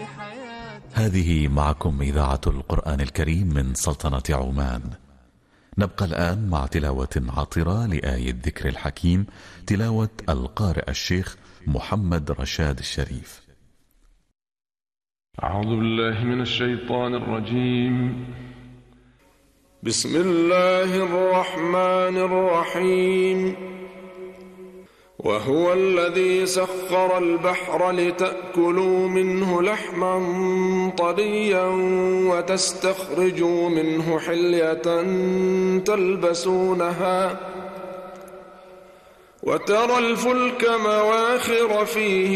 هذه معكم إذاعة القرآن الكريم من سلطنة عمان. نبقى الآن مع تلاوة عطرة لآية الذكر الحكيم، تلاوة القارئ الشيخ محمد رشاد الشريف. أعوذ بالله من الشيطان الرجيم. بسم الله الرحمن الرحيم. وهو الذي سخر البحر لتأكلوا منه لحما طريا وتستخرجوا منه حلية تلبسونها وترى الفلك مواخر فيه